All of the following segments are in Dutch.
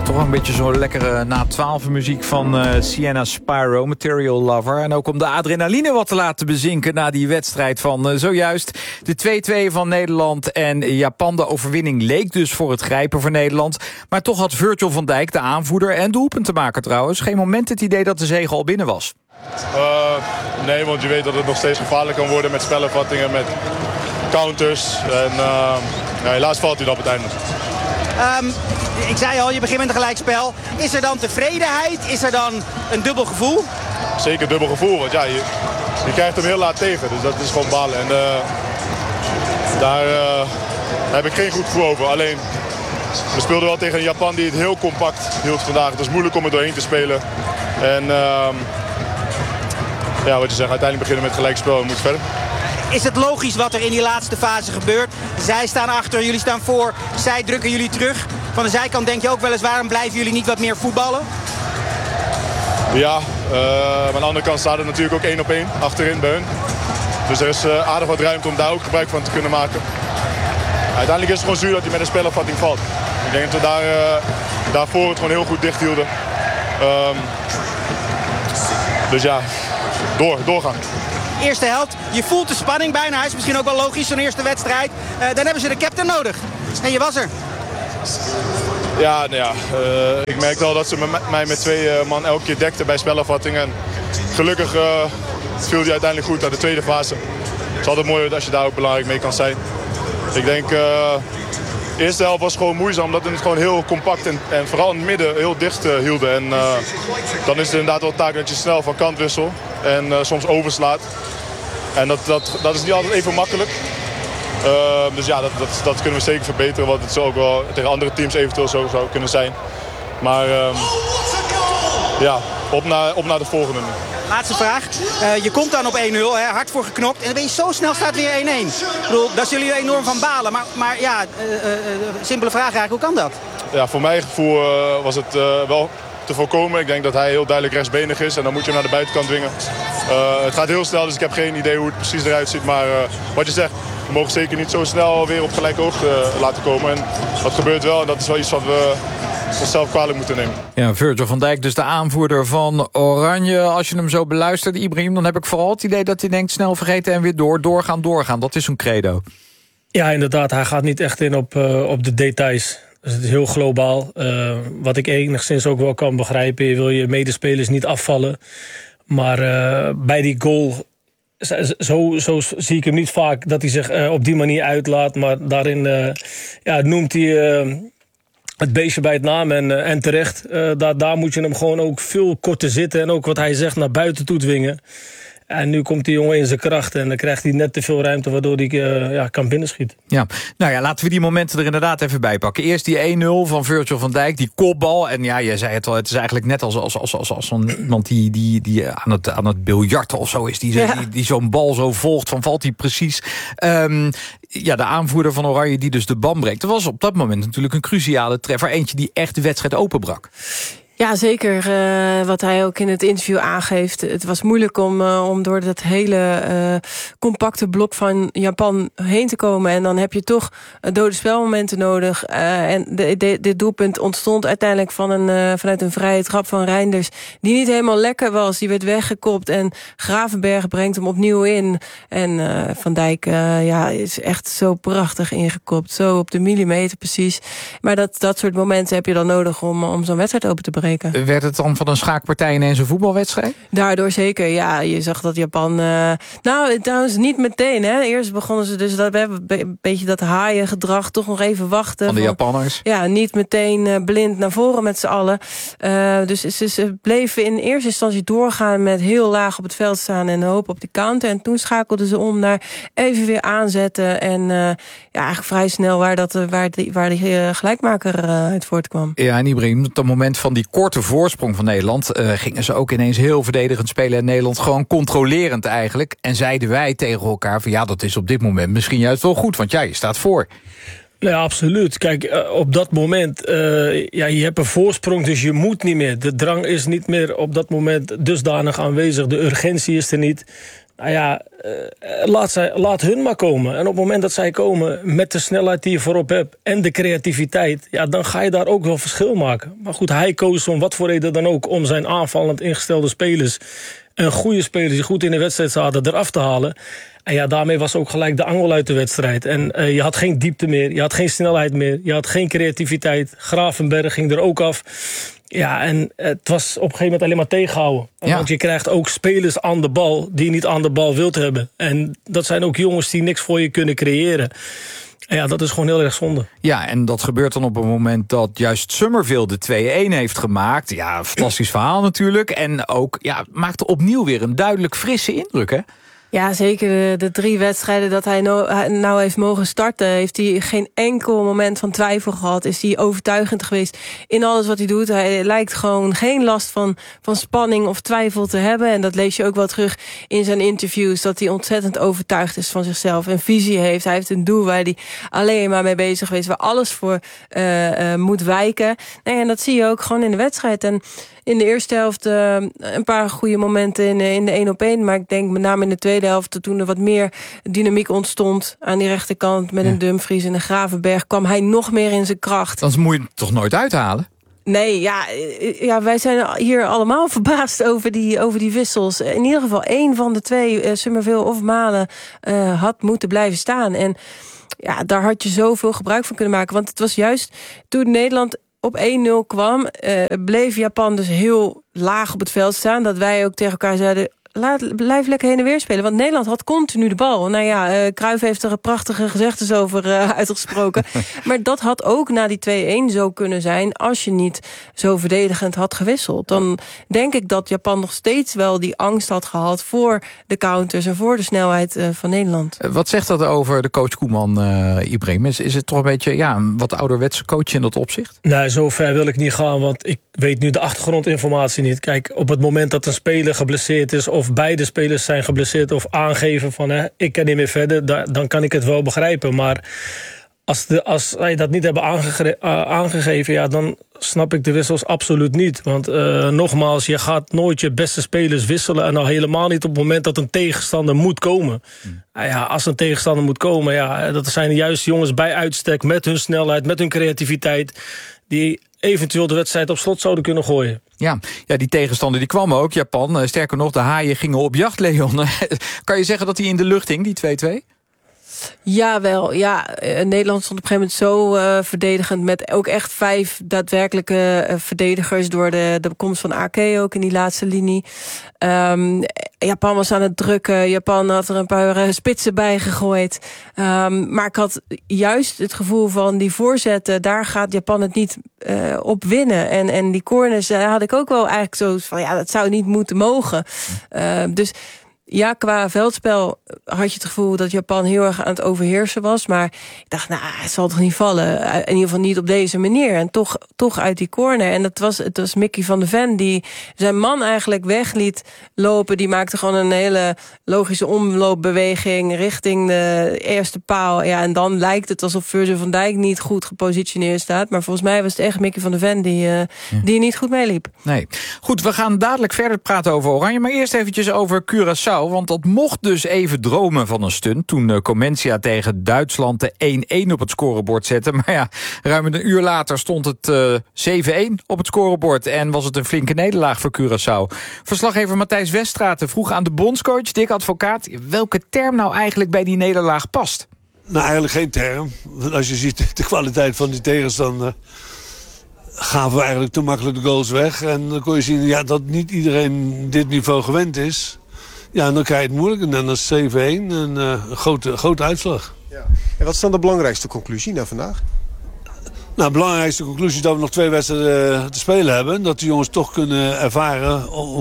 toch een beetje zo'n lekkere na 12 muziek van Sienna Spyro, Material Lover. En ook om de adrenaline wat te laten bezinken na die wedstrijd van zojuist. De 2-2 van Nederland en Japan. De overwinning leek dus voor het grijpen voor Nederland. Maar toch had Virgil van Dijk, de aanvoerder en doelpuntenmaker trouwens, geen moment het idee dat de zege al binnen was. Nee, want je weet dat het nog steeds gevaarlijk kan worden met spelervattingen, met counters. En helaas valt hij op het einde. Ik zei al, je begint met een gelijkspel. Is er dan tevredenheid? Is er dan een dubbel gevoel? Zeker dubbel gevoel, want ja, je krijgt hem heel laat tegen. Dus dat is gewoon balen. En daar heb ik geen goed gevoel over. Alleen, we speelden wel tegen een Japan die het heel compact hield vandaag. Het was moeilijk om er doorheen te spelen. En ja, wat je zegt, uiteindelijk beginnen met gelijkspel en moet verder. Is het logisch wat er in die laatste fase gebeurt? Zij staan achter, jullie staan voor, zij drukken jullie terug. Van de zijkant denk je ook wel eens, waarom blijven jullie niet wat meer voetballen? Ja, maar aan de andere kant staat er natuurlijk ook 1 op 1 achterin bij hun. Dus er is aardig wat ruimte om daar ook gebruik van te kunnen maken. Uiteindelijk is het gewoon zuur dat hij met een spelervatting valt. Ik denk dat we daarvoor het gewoon heel goed dicht hielden. Dus ja, doorgaan. Eerste helft, je voelt de spanning bijna. Hij is misschien ook wel logisch, zo'n eerste wedstrijd. Dan hebben ze de captain nodig. En je was er. Ja, nou ja, ik merkte al dat ze mij met 2 man elke keer dekten bij spelervatting. En gelukkig viel hij uiteindelijk goed naar de tweede fase. Het is altijd mooi als je daar ook belangrijk mee kan zijn. Ik denk, de eerste helft was gewoon moeizaam, omdat we het gewoon heel compact en vooral in het midden heel dicht hielden. En dan is het inderdaad wel taak dat je snel van kant wisselt en soms overslaat. En dat is niet altijd even makkelijk. Dus ja, dat kunnen we zeker verbeteren, want het zou ook wel tegen andere teams eventueel zo zou kunnen zijn. Maar ja, op naar de volgende nu. Laatste vraag. Je komt dan op 1-0, hard voor geknokt. En dan ben je zo snel staat weer 1-1. Ik bedoel, daar zullen jullie enorm van balen. Maar ja, simpele vraag eigenlijk, hoe kan dat? Ja, voor mijn gevoel was het wel te voorkomen. Ik denk dat hij heel duidelijk rechtsbenig is en dan moet je hem naar de buitenkant dwingen. Het gaat heel snel, dus ik heb geen idee hoe het precies eruit ziet. Maar wat je zegt, we mogen zeker niet zo snel weer op gelijke hoogte laten komen. En dat gebeurt wel en dat is wel iets wat we onszelf kwalijk moeten nemen. Ja, Virgil van Dijk, dus de aanvoerder van Oranje. Als je hem zo beluistert, Ibrahim, dan heb ik vooral het idee dat hij denkt snel vergeten en weer doorgaan. Dat is zo'n credo. Ja, inderdaad, hij gaat niet echt in op de details. Dus het is heel globaal. Wat ik enigszins ook wel kan begrijpen, je wil je medespelers niet afvallen. Maar bij die goal, zo zie ik hem niet vaak dat hij zich op die manier uitlaat. Maar daarin noemt hij het beestje bij het naam en terecht. Daar moet je hem gewoon ook veel korter zitten. En ook wat hij zegt naar buiten toe dwingen. En nu komt die jongen in zijn kracht en dan krijgt hij net te veel ruimte waardoor hij kan binnenschieten. Ja, nou ja, laten we die momenten er inderdaad even bij pakken. Eerst die 1-0 van Virgil van Dijk, die kopbal. En ja, je zei het al, het is eigenlijk net als iemand die aan het biljarten of zo is. Die zo'n bal zo volgt, van valt hij precies. Ja, de aanvoerder van Oranje die dus de band breekt. Dat was op dat moment natuurlijk een cruciale treffer. Eentje die echt de wedstrijd openbrak. Ja, zeker. Wat hij ook in het interview aangeeft. Het was moeilijk om door dat hele compacte blok van Japan heen te komen. En dan heb je toch dode spelmomenten nodig. En dit doelpunt ontstond uiteindelijk vanuit een vrije trap van Reinders. Die niet helemaal lekker was. Die werd weggekopt en Gravenberg brengt hem opnieuw in. En Van Dijk is echt zo prachtig ingekopt. Zo op de millimeter precies. Maar dat soort momenten heb je dan nodig om zo'n wedstrijd open te breken. Werd het dan van een schaakpartij ineens een voetbalwedstrijd? Daardoor zeker, ja. Je zag dat Japan... trouwens niet meteen, hè. Eerst begonnen ze dus een beetje dat haaiengedrag, toch nog even wachten. Van de Japanners? Ja, niet meteen blind naar voren met z'n allen. Dus ze bleven in eerste instantie doorgaan met heel laag op het veld staan en hopen op de counter. En toen schakelden ze om naar even weer aanzetten. En eigenlijk vrij snel waar die gelijkmaker uit voortkwam. Ja, en Ibrahim, op het moment van die korte voorsprong van Nederland gingen ze ook ineens heel verdedigend spelen in Nederland. Gewoon controlerend eigenlijk. En zeiden wij tegen elkaar van ja, dat is op dit moment misschien juist wel goed. Want ja, je staat voor. Ja, absoluut. Kijk, op dat moment, je hebt een voorsprong, dus je moet niet meer. De drang is niet meer op dat moment dusdanig aanwezig. De urgentie is er niet. Nou ja, laat hun maar komen. En op het moment dat zij komen met de snelheid die je voorop hebt en de creativiteit, ja, dan ga je daar ook wel verschil maken. Maar goed, hij koos om wat voor reden dan ook om zijn aanvallend ingestelde spelers en goede spelers die goed in de wedstrijd zaten eraf te halen. En ja, daarmee was ook gelijk de angel uit de wedstrijd. En je had geen diepte meer, je had geen snelheid meer, je had geen creativiteit. Gravenberg ging er ook af. Ja, en het was op een gegeven moment alleen maar tegenhouden. Ja. Want je krijgt ook spelers aan de bal die je niet aan de bal wilt hebben. En dat zijn ook jongens die niks voor je kunnen creëren. En ja, dat is gewoon heel erg zonde. Ja, en dat gebeurt dan op een moment dat juist Summerville de 2-1 heeft gemaakt. Ja, fantastisch verhaal natuurlijk. En ook, ja, maakte opnieuw weer een duidelijk frisse indruk, hè? Ja, zeker de 3 wedstrijden dat hij nou heeft mogen starten, heeft hij geen enkel moment van twijfel gehad. Is hij overtuigend geweest in alles wat hij doet. Hij lijkt gewoon geen last van spanning of twijfel te hebben. En dat lees je ook wel terug in zijn interviews, dat hij ontzettend overtuigd is van zichzelf. Een visie heeft. Hij heeft een doel waar hij alleen maar mee bezig is, waar alles voor moet wijken. Nee, en dat zie je ook gewoon in de wedstrijd. En in de eerste helft een paar goede momenten in de 1-op-1. Maar ik denk met name in de tweede helft, toen er wat meer dynamiek ontstond aan die rechterkant met een Dumfries en een Gravenberg, kwam hij nog meer in zijn kracht. Dan moet je het toch nooit uithalen? Nee, ja, wij zijn hier allemaal verbaasd over die wissels. In ieder geval 1 van de 2, Summerville of Malen, had moeten blijven staan. En ja, daar had je zoveel gebruik van kunnen maken. Want het was juist toen Nederland op 1-0 kwam, bleef Japan dus heel laag op het veld staan. Dat wij ook tegen elkaar zeiden, blijf lekker heen en weer spelen. Want Nederland had continu de bal. Nou ja, Cruijff heeft er een prachtige gezegdes over uitgesproken. Maar dat had ook na die 2-1 zo kunnen zijn als je niet zo verdedigend had gewisseld. Dan denk ik dat Japan nog steeds wel die angst had gehad voor de counters en voor de snelheid van Nederland. Wat zegt dat over de coach Koeman, Ibrahim? Is het toch een beetje een wat ouderwetse coach in dat opzicht? Nee, zo ver wil ik niet gaan, want ik weet nu de achtergrondinformatie niet. Kijk, op het moment dat een speler geblesseerd is of beide spelers zijn geblesseerd of aangeven van ik kan niet meer verder, dan kan ik het wel begrijpen. Maar als hij dat niet hebben aangegeven, ja, dan snap ik de wissels absoluut niet. Want nogmaals, je gaat nooit je beste spelers wisselen en al helemaal niet op het moment dat een tegenstander moet komen. Ja, als een tegenstander moet komen, ja, dat zijn juist jongens bij uitstek met hun snelheid, met hun creativiteit, die eventueel de wedstrijd op slot zouden kunnen gooien. Ja, die tegenstander die kwam ook, Japan. Sterker nog, de haaien gingen op jacht, Leon. Kan je zeggen dat hij in de lucht hing, die 2-2? Jawel, ja. Nederland stond op een gegeven moment zo verdedigend met ook echt 5 daadwerkelijke verdedigers door de komst van Ake ook in die laatste linie. Japan was aan het drukken. Japan had er een paar spitsen bij gegooid. Maar ik had juist het gevoel van die voorzetten, daar gaat Japan het niet op winnen. En die corners had ik ook wel eigenlijk zo van, ja, dat zou niet moeten mogen. Dus ja, qua veldspel had je het gevoel dat Japan heel erg aan het overheersen was. Maar ik dacht, het zal toch niet vallen. In ieder geval niet op deze manier. En toch uit die corner. En het was Mickey van de Ven die zijn man eigenlijk weg liet lopen. Die maakte gewoon een hele logische omloopbeweging richting de eerste paal. Ja, en dan lijkt het alsof Virgil van Dijk niet goed gepositioneerd staat. Maar volgens mij was het echt Mickey van de Ven die niet goed meeliep. Nee. Goed, we gaan dadelijk verder praten over Oranje. Maar eerst eventjes over Curaçao. Want dat mocht dus even dromen van een stunt toen Comencia tegen Duitsland de 1-1 op het scorebord zette. Maar ja, ruim een uur later stond het 7-1 op het scorebord en was het een flinke nederlaag voor Curaçao. Verslaggever Matthijs Weststraten vroeg aan de bondscoach Dick Advocaat welke term nou eigenlijk bij die nederlaag past. Nou, eigenlijk geen term. Want als je ziet de kwaliteit van die tegenstander, gaven we eigenlijk te makkelijk de goals weg. En dan kon je zien dat niet iedereen dit niveau gewend is. Ja, en dan krijg je het moeilijk. En dan is 7-1 een grote uitslag. Ja. En wat is dan de belangrijkste conclusie naar vandaag? Nou, de belangrijkste conclusie is dat we nog 2 wedstrijden te spelen hebben. Dat de jongens toch kunnen ervaren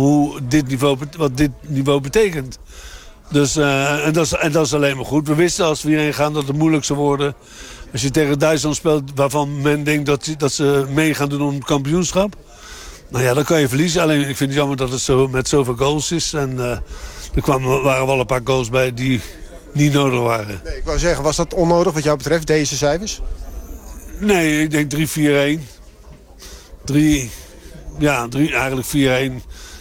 wat dit niveau betekent. Dus, en dat is alleen maar goed. We wisten als we hierheen gaan dat het moeilijk zou worden. Als je tegen Duitsland speelt waarvan men denkt dat ze mee gaan doen om het kampioenschap. Nou ja, dan kan je verliezen. Alleen ik vind het jammer dat het zo met zoveel goals is. En waren wel een paar goals bij die niet nodig waren. Nee, ik wou zeggen, was dat onnodig wat jou betreft, deze cijfers? Nee, ik denk 3-4-1. Eigenlijk 4-1.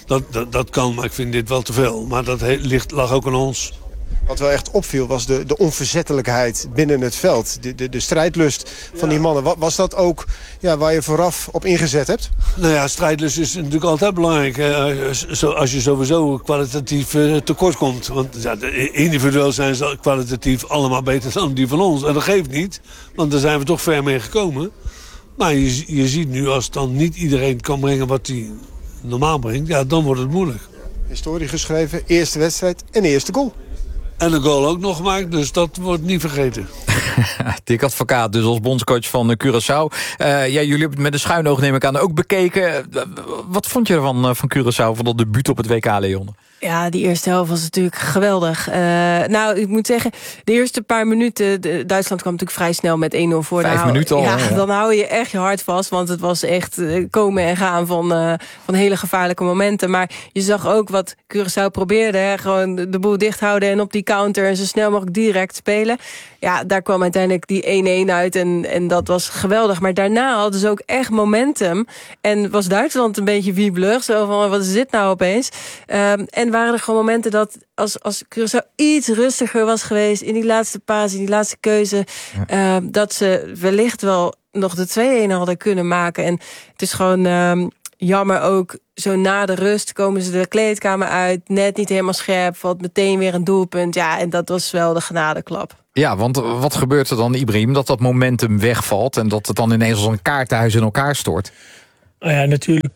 Dat kan, maar ik vind dit wel te veel. Maar dat lag ook aan ons. Wat wel echt opviel was de onverzettelijkheid binnen het veld. De strijdlust van die mannen. Was dat ook waar je vooraf op ingezet hebt? Nou ja, strijdlust is natuurlijk altijd belangrijk. Als je sowieso kwalitatief tekort komt. Want individueel zijn ze kwalitatief allemaal beter dan die van ons. En dat geeft niet, want daar zijn we toch ver mee gekomen. Maar je ziet nu, als dan niet iedereen kan brengen wat hij normaal brengt, dan wordt het moeilijk. Historie geschreven, eerste wedstrijd en eerste goal. En een goal ook nog gemaakt, dus dat wordt niet vergeten. Dick Advocaat, dus als bondscoach van Curaçao. Jullie hebben het met een schuin oog, neem ik aan, ook bekeken. Wat vond je ervan van Curaçao, van dat debuut op het WK, Leon? Ja, die eerste helft was natuurlijk geweldig. Ik moet zeggen, de eerste paar minuten... Duitsland kwam natuurlijk vrij snel met 1-0 voor. 5 minuten al. Ja, dan hou je echt je hart vast. Want het was echt komen en gaan van hele gevaarlijke momenten. Maar je zag ook wat Curaçao probeerde. Hè? Gewoon de boel dicht houden en op die counter... en zo snel mogelijk direct spelen. Ja, daar kwam uiteindelijk die 1-1 uit. En dat was geweldig. Maar daarna hadden ze ook echt momentum. En was Duitsland een beetje wiebelig. Zo van, wat is dit nou opeens? En waren er gewoon momenten dat als Curaçao iets rustiger was geweest... in die laatste paas, in die laatste keuze... dat ze wellicht wel nog de 2-1 hadden kunnen maken. En het is gewoon jammer ook... Zo na de rust komen ze de kleedkamer uit... net niet helemaal scherp, valt meteen weer een doelpunt. Ja, en dat was wel de genadeklap. Ja, want wat gebeurt er dan, Ibrahim? Dat momentum wegvalt... en dat het dan ineens als een kaartenhuis in elkaar stort? Nou ja, natuurlijk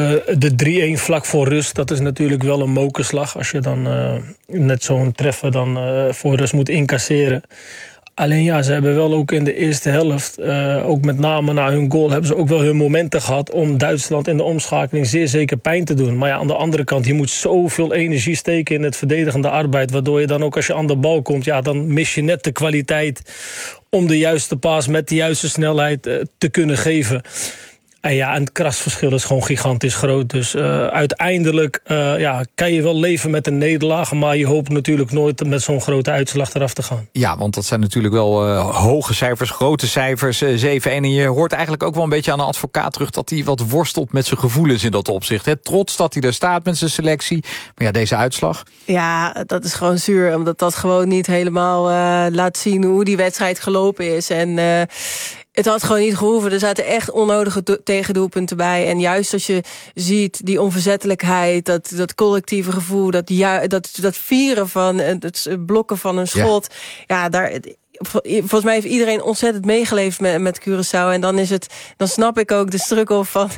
de 3-1 vlak voor rust, dat is natuurlijk wel een mokerslag. Als je dan net zo'n treffer dan voor rust moet incasseren. Alleen ja, ze hebben wel ook in de eerste helft, ook met name na hun goal... hebben ze ook wel hun momenten gehad om Duitsland in de omschakeling zeer zeker pijn te doen. Maar ja, aan de andere kant, je moet zoveel energie steken in het verdedigende arbeid... waardoor je dan ook als je aan de bal komt, dan mis je net de kwaliteit... om de juiste paas met de juiste snelheid te kunnen geven... En het krasverschil is gewoon gigantisch groot. Dus uiteindelijk kan je wel leven met een nederlaag... maar je hoopt natuurlijk nooit met zo'n grote uitslag eraf te gaan. Ja, want dat zijn natuurlijk wel hoge cijfers, grote cijfers, 7-1. En je hoort eigenlijk ook wel een beetje aan de advocaat terug... dat hij wat worstelt met zijn gevoelens in dat opzicht. Hè? Trots dat hij er staat met zijn selectie. Maar ja, deze uitslag... Ja, dat is gewoon zuur. Omdat dat gewoon niet helemaal laat zien hoe die wedstrijd gelopen is. En... het had gewoon niet gehoeven. Er zaten echt onnodige tegendoelpunten bij. En juist als je ziet die onverzettelijkheid... dat collectieve gevoel, dat vieren van... het blokken van een schot... Ja, daar... Volgens mij heeft iedereen ontzettend meegeleefd met Curaçao. En dan snap ik ook de struggle van...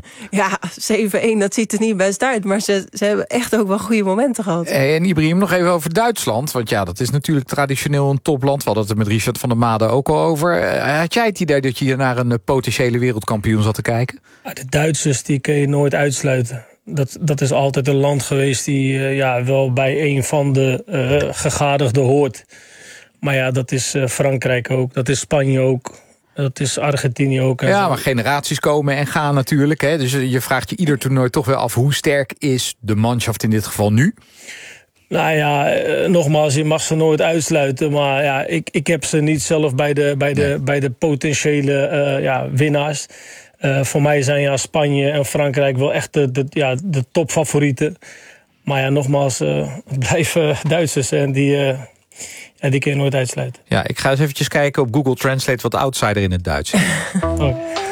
7-1, dat ziet er niet best uit. Maar ze hebben echt ook wel goede momenten gehad. En Ibrahim, nog even over Duitsland. Want dat is natuurlijk traditioneel een topland. We hadden het er met Richard van der Made ook al over. Had jij het idee dat je hier naar een potentiële wereldkampioen zat te kijken? De Duitsers, die kun je nooit uitsluiten. Dat is altijd een land geweest die wel bij een van de gegadigden hoort... Maar dat is Frankrijk ook, dat is Spanje ook, dat is Argentinië ook. Ja, maar generaties komen en gaan natuurlijk. Hè? Dus je vraagt je ieder toernooi toch wel af... hoe sterk is de manschaft in dit geval nu? Nou ja, nogmaals, je mag ze nooit uitsluiten. Maar ik heb ze niet zelf bij de potentiële winnaars. Voor mij zijn Spanje en Frankrijk wel echt de topfavorieten. Maar nogmaals, het blijven Duitsers en die kun je nooit uitsluiten. Ja, ik ga eens eventjes kijken op Google Translate wat outsider in het Duits is. Oh.